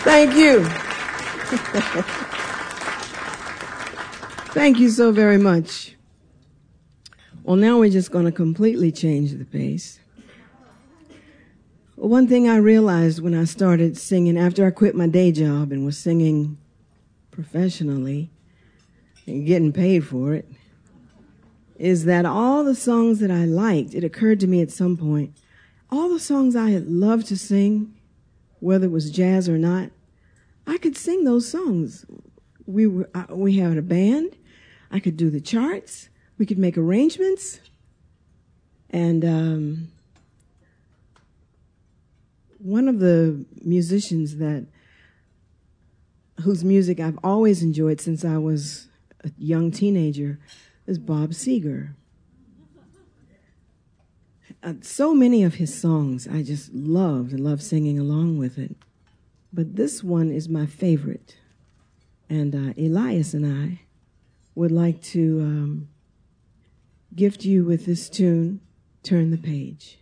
Thank you. Thank you so very much. Well, now we're just going to completely change the pace. Well, one thing I realized when I started singing, after I quit my day job and was singing professionally and getting paid for it, is that all the songs that I liked, it occurred to me at some point, all the songs I had loved to sing, whether it was jazz or not, I could sing those songs. We had a band. I could do the charts. We could make arrangements. And one of the musicians whose music I've always enjoyed since I was a young teenager is Bob Seger. So many of his songs I just loved and loved singing along with it. But this one is my favorite. And Elias and I would like to gift you with this tune, Turn the Page.